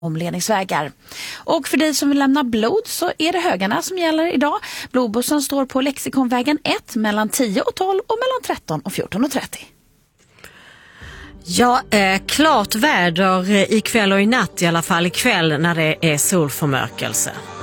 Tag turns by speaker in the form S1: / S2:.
S1: omledningsvägar. Och för dig som vill lämna blod så är det Högarna som gäller idag. Blodbussen står på Lexikonvägen 1 mellan 10 och 12 och mellan 13 och 14:30.
S2: Ja, klart väder ikväll och i natt i alla fall ikväll när det är solförmörkelse.